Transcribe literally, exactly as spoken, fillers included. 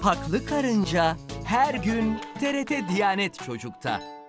Haklı Karınca her gün T R T Diyanet Çocuk'ta.